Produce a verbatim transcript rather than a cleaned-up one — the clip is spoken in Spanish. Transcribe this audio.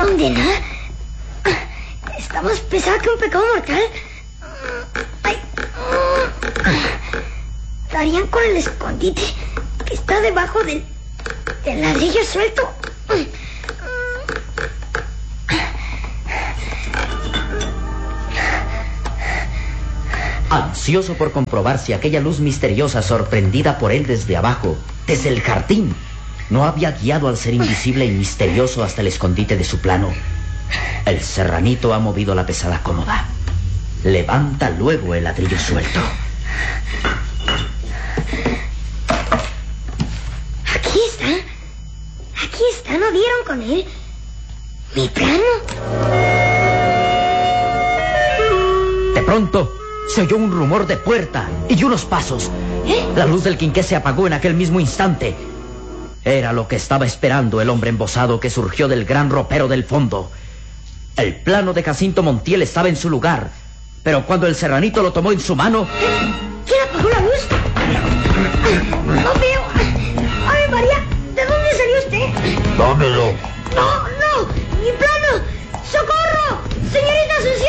condena está más pesada que un pecado mortal. Ay. Darían con el escondite que está debajo del, del ladrillo suelto. Ansioso por comprobar si aquella luz misteriosa sorprendida por él desde abajo, desde el jardín, no había guiado al ser invisible y misterioso hasta el escondite de su plano, el serranito ha movido la pesada cómoda. Levanta luego el ladrillo suelto. Aquí está. Aquí está, ¿no dieron con él? Mi plano. De pronto se oyó un rumor de puerta y unos pasos. ¿Eh? La luz del quinqué se apagó en aquel mismo instante. Era lo que estaba esperando el hombre embosado que surgió del gran ropero del fondo. El plano de Jacinto Montiel estaba en su lugar, pero cuando el serranito lo tomó en su mano... ¿Quién apagó la luz? No veo. ¡Ay, María! ¿De dónde salió usted? Dámelo. No, no. Mi plano. ¡Socorro! Señorita Susi.